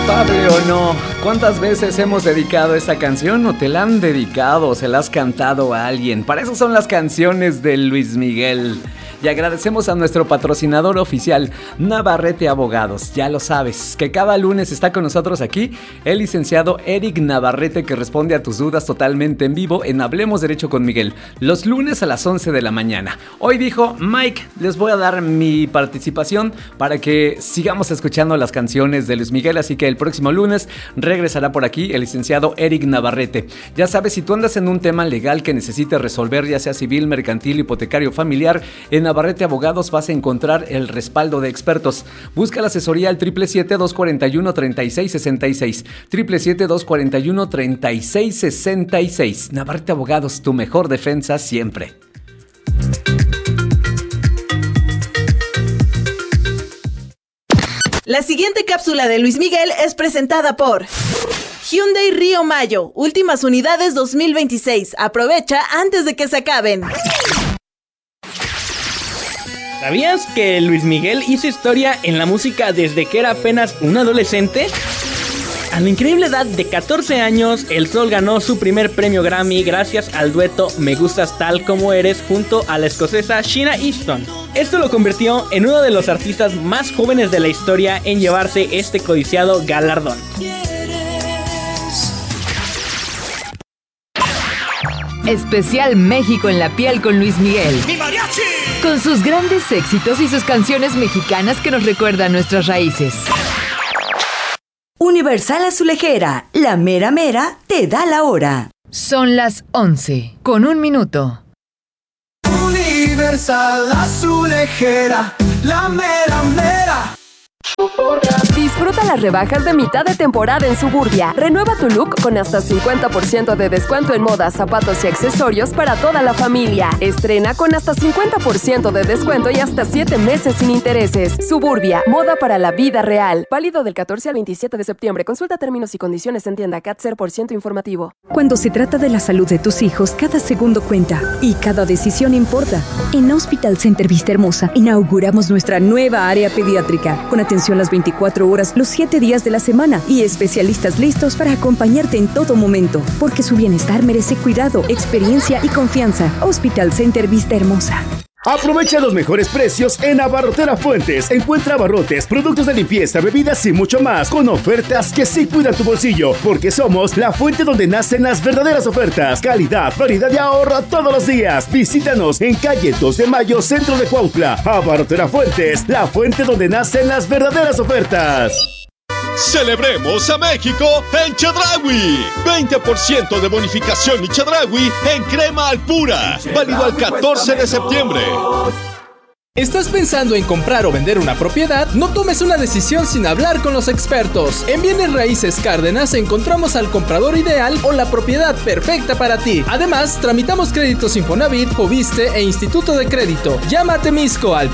culpable o no, ¿cuántas veces hemos dedicado esta canción o te la han dedicado o se la has cantado a alguien? Para eso son las canciones de Luis Miguel. Y agradecemos a nuestro patrocinador oficial, Navarrete Abogados. Ya lo sabes, que cada lunes está con nosotros aquí el licenciado Eric Navarrete, que responde a tus dudas totalmente en vivo en Hablemos Derecho con Miguel, los lunes a las 11 de la mañana. Hoy dijo, Mike, les voy a dar mi participación para que sigamos escuchando las canciones de Luis Miguel, así que el próximo lunes regresará por aquí el licenciado Eric Navarrete. Ya sabes, si tú andas en un tema legal que necesites resolver, ya sea civil, mercantil, hipotecario, familiar, en Navarrete Abogados vas a encontrar el respaldo de expertos. Busca la asesoría al 777-241-3666. 777-241-3666. Navarrete Abogados, tu mejor defensa siempre. La siguiente cápsula de Luis Miguel es presentada por Hyundai Río Mayo. Últimas unidades 2026. Aprovecha antes de que se acaben. ¿Sabías que Luis Miguel hizo historia en la música desde que era apenas un adolescente? A la increíble edad de 14 años, el Sol ganó su primer premio Grammy gracias al dueto Me Gustas Tal Como Eres junto a la escocesa Sheena Easton. Esto lo convirtió en uno de los artistas más jóvenes de la historia en llevarse este codiciado galardón. Especial México en la piel con Luis Miguel. ¡Mi mariachi! Con sus grandes éxitos y sus canciones mexicanas que nos recuerdan nuestras raíces. Universal Azulejera, la mera mera te da la hora. Son las 11, con 1 minuto. Universal Azulejera, la mera mera. Disfruta las rebajas de mitad de temporada en Suburbia. Renueva tu look con hasta 50% de descuento en moda, zapatos y accesorios para toda la familia. Estrena con hasta 50% de descuento y hasta 7 meses sin intereses. Suburbia, moda para la vida real. Válido del 14 al 27 de septiembre. Consulta términos y condiciones en tienda CAT 0% informativo. Cuando se trata de la salud de tus hijos, cada segundo cuenta y cada decisión importa. En Hospital Center Vista Hermosa inauguramos nuestra nueva área pediátrica con atención las 24 horas, los 7 días de la semana y especialistas listos para acompañarte en todo momento, porque su bienestar merece cuidado, experiencia y confianza. Hospital Center Vista Hermosa. Aprovecha los mejores precios en Abarrotera Fuentes. Encuentra abarrotes, productos de limpieza, bebidas y mucho más con ofertas que sí cuidan tu bolsillo, porque somos la fuente donde nacen las verdaderas ofertas. Calidad, variedad y ahorro todos los días. Visítanos en calle 2 de Mayo, centro de Cuautla. Abarrotera Fuentes, la fuente donde nacen las verdaderas ofertas. ¡Celebremos a México en Chedraui! 20% de bonificación y Chedraui en crema Alpura. Válido al 14 de septiembre. ¿Estás pensando en comprar o vender una propiedad? No tomes una decisión sin hablar con los expertos. En Bienes Raíces Cárdenas encontramos al comprador ideal o la propiedad perfecta para ti. Además, tramitamos créditos Infonavit, Foviste e Instituto de Crédito. Llama a Temisco al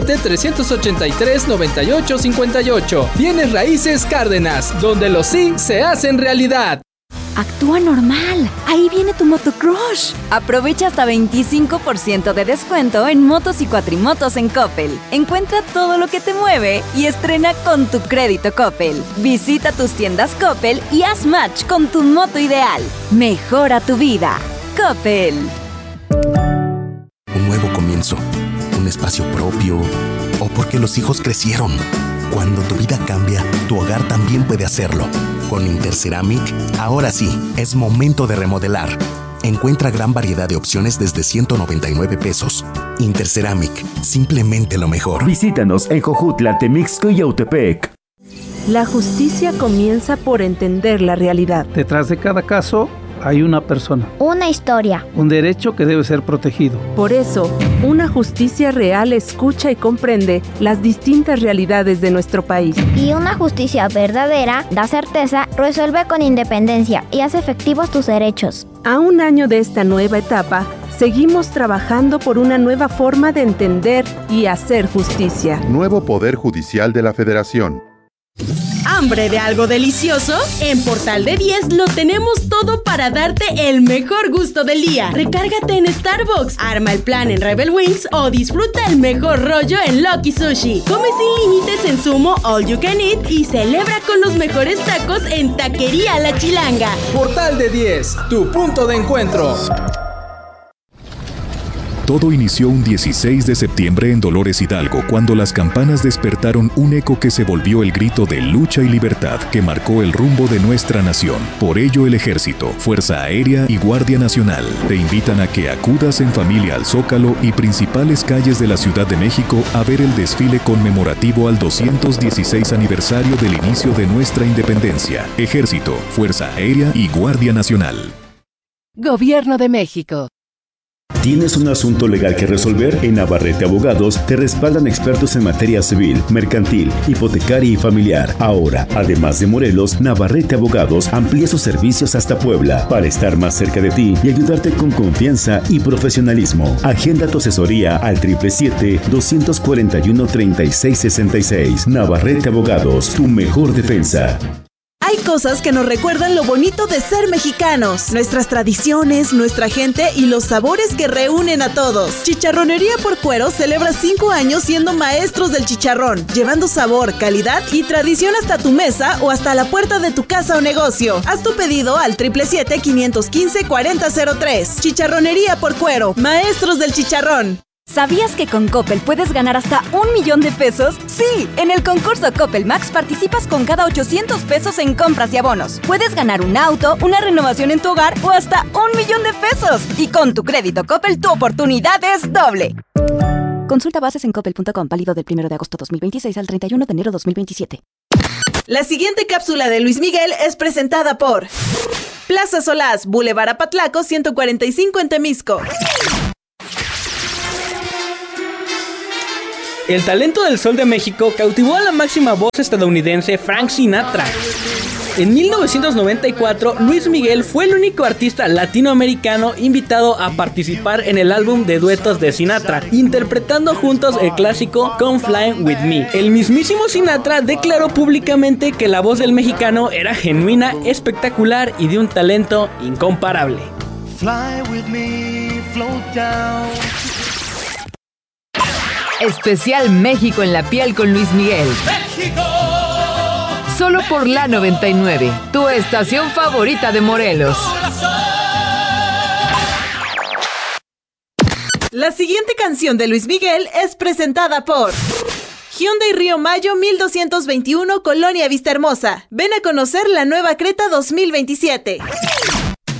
777-383-9858. Bienes Raíces Cárdenas, donde los sí se hacen realidad. Actúa normal. Ahí viene tu motocrush. Aprovecha hasta 25% de descuento en motos y cuatrimotos en Coppel. Encuentra todo lo que te mueve y estrena con tu crédito Coppel. Visita tus tiendas Coppel y haz match con tu moto ideal. Mejora tu vida. Coppel. Un nuevo comienzo, un espacio propio o porque los hijos crecieron. Cuando tu vida cambia, tu hogar también puede hacerlo. Con Interceramic, ahora sí, es momento de remodelar. Encuentra gran variedad de opciones desde 199 pesos. Interceramic, simplemente lo mejor. Visítanos en Jojutla, Temixco y Yautepec. La justicia comienza por entender la realidad. Detrás de cada caso hay una persona. Una historia. Un derecho que debe ser protegido. Por eso, una justicia real escucha y comprende las distintas realidades de nuestro país. Y una justicia verdadera da certeza, resuelve con independencia y hace efectivos tus derechos. A un año de esta nueva etapa, seguimos trabajando por una nueva forma de entender y hacer justicia. Nuevo Poder Judicial de la Federación. ¿Hambre de algo delicioso? En Portal de 10 lo tenemos todo para darte el mejor gusto del día. Recárgate en Starbucks, arma el plan en Rebel Wings o disfruta el mejor rollo en Lucky Sushi. Come sin límites en Sumo All You Can Eat y celebra con los mejores tacos en Taquería La Chilanga. Portal de 10, tu punto de encuentro. Todo inició un 16 de septiembre en Dolores Hidalgo, cuando las campanas despertaron un eco que se volvió el grito de lucha y libertad que marcó el rumbo de nuestra nación. Por ello, el Ejército, Fuerza Aérea y Guardia Nacional te invitan a que acudas en familia al Zócalo y principales calles de la Ciudad de México a ver el desfile conmemorativo al 216 aniversario del inicio de nuestra independencia. Ejército, Fuerza Aérea y Guardia Nacional. Gobierno de México. ¿Tienes un asunto legal que resolver? En Navarrete Abogados te respaldan expertos en materia civil, mercantil, hipotecaria y familiar. Ahora, además de Morelos, Navarrete Abogados amplía sus servicios hasta Puebla para estar más cerca de ti y ayudarte con confianza y profesionalismo. Agenda tu asesoría al 777-241-3666. Navarrete Abogados, tu mejor defensa. Hay cosas que nos recuerdan lo bonito de ser mexicanos, nuestras tradiciones, nuestra gente y los sabores que reúnen a todos. Chicharronería por Cuero celebra 5 años siendo maestros del chicharrón, llevando sabor, calidad y tradición hasta tu mesa o hasta la puerta de tu casa o negocio. Haz tu pedido al 777-515-4003. Chicharronería por Cuero, maestros del chicharrón. ¿Sabías que con Coppel puedes ganar hasta $1,000,000 de pesos? ¡Sí! En el concurso Coppel Max participas con cada 800 pesos en compras y abonos. Puedes ganar un auto, una renovación en tu hogar o hasta $1,000,000 de pesos. Y con tu crédito Coppel, tu oportunidad es doble. Consulta bases en coppel.com, válido del 1 de agosto 2026 al 31 de enero 2027. La siguiente cápsula de Luis Miguel es presentada por Plaza Solás, Boulevard Apatlaco, 145 en Temisco. El talento del Sol de México cautivó a la máxima voz estadounidense Frank Sinatra. En 1994, Luis Miguel fue el único artista latinoamericano invitado a participar en el álbum de duetos de Sinatra, interpretando juntos el clásico Come Fly With Me. El mismísimo Sinatra declaró públicamente que la voz del mexicano era genuina, espectacular y de un talento incomparable. Fly with me, float down. Especial México en la piel con Luis Miguel. ¡México! Solo por la 99, tu estación favorita de Morelos. La siguiente canción de Luis Miguel es presentada por Hyundai Río Mayo 1221, Colonia Vista Hermosa. Ven a conocer la nueva Creta 2027.